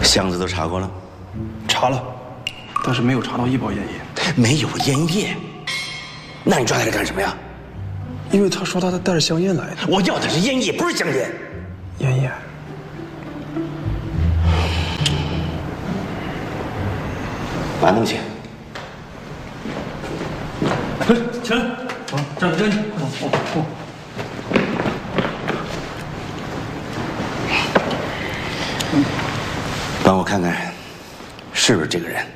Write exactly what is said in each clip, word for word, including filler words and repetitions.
箱子都查过了， 查了，但是没有查到一包烟叶。 没有烟叶，那你抓他来干什么呀？ 因为他说他带着香烟来的。 我要的是烟叶，不是香烟。 烟叶。 把东西。 起来，走，站站，快走，哦哦。 帮我看看，是不是这个人？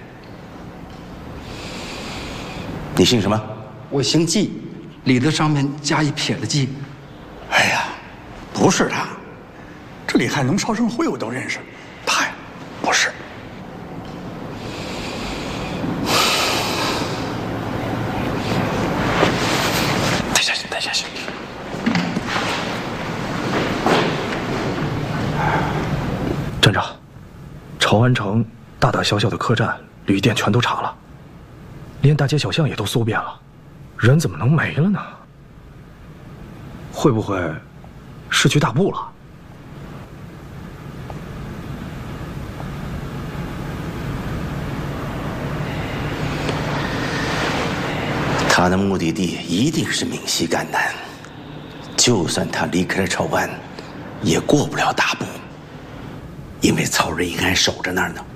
你姓什么？ 我姓季，李字上面加一撇的季。 哎呀，不是他，这里还农超生会我都认识，他呀，不是。 带下去，带下去。站长。 朝安城大大小小的客栈、旅店全都查了，连大街小巷也都搜遍了，人怎么能没了呢？会不会是去大步了？ 他的目的地一定是闽西赣南，就算他离开了潮湾，也过不了大步。 因为曹仁义还守着那儿呢。